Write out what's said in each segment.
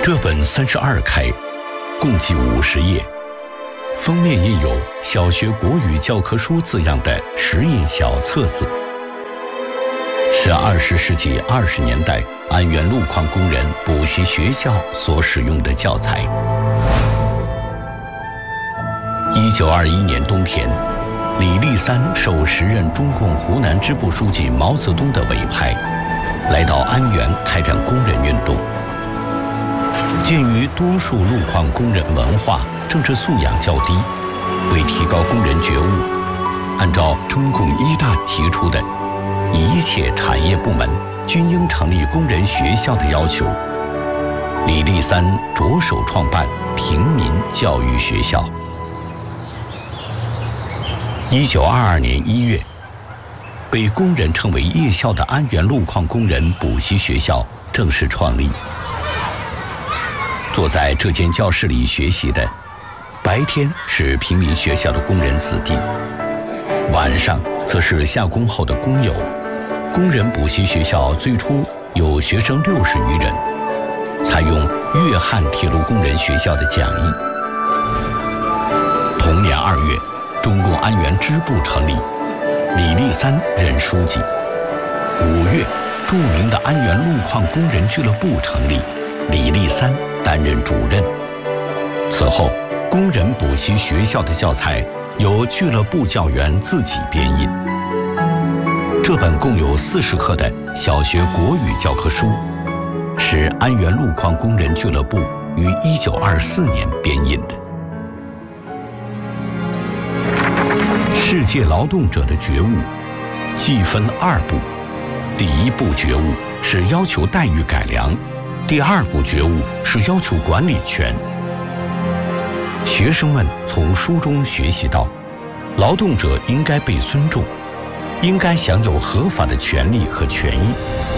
这本32开，共计50页，封面印有“小学国语教科书”字样的石印小册子，是20世纪20年代安源路矿工人补习学校所使用的教材。1921年冬天，李立三受时任中共湖南支部书记毛泽东的委派，来到安源开展工人运动。鉴于多数路矿工人文化、政治素养较低，为提高工人觉悟，按照中共1大提出的一切产业部门均应成立工人学校的要求，李立三着手创办平民教育学校。1922年1月，被工人称为夜校的安源路矿工人补习学校正式创立。坐在这间教室里学习的，白天是平民学校的工人子弟，晚上则是下工后的工友。工人补习学校最初有学生60余人，采用粤汉铁路工人学校的讲义。同年2月，中共安源支部成立，李立三任书记。5月，著名的安源路矿工人俱乐部成立，李立三担任主任。此后，工人补习学校的教材由俱乐部教员自己编印。这本共有40课的小学国语教科书，是安源路矿工人俱乐部于1924年编印的。世界劳动者的觉悟，既分2步。第1步觉悟是要求待遇改良，第2步觉悟是要求管理权。学生们从书中学习到，劳动者应该被尊重，应该享有合法的权利和权益。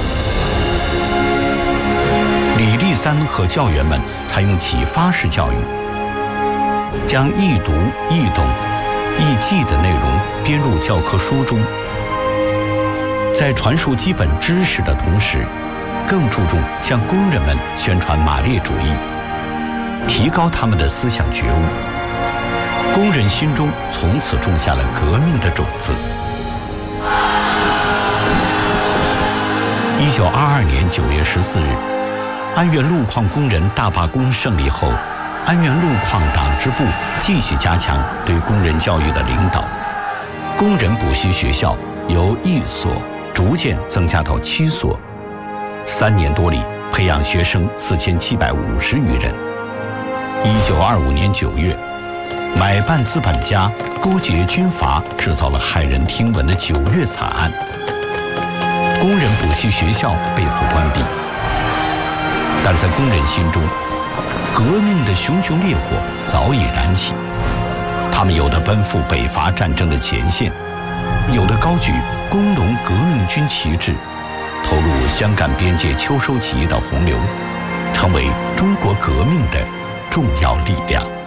李立三和教员们采用启发式教育，将易读、易懂、易记的内容编入教科书中，在传授基本知识的同时，更注重向工人们宣传马列主义，提高他们的思想觉悟。工人心中从此种下了革命的种子。1922年9月14日，安源路矿工人大罢工胜利后，安源路矿党支部继续加强对工人教育的领导，工人补习学校由1所逐渐增加到7所，3年多里培养学生4750余人。1925年9月，买办资本家勾结军阀，制造了骇人听闻的9月惨案，工人补习学校被迫关闭。但在工人心中，革命的熊熊烈火早已燃起，他们有的奔赴北伐战争的前线，有的高举工农革命军旗帜，投入湘赣边界秋收起义的洪流，成为中国革命的重要力量。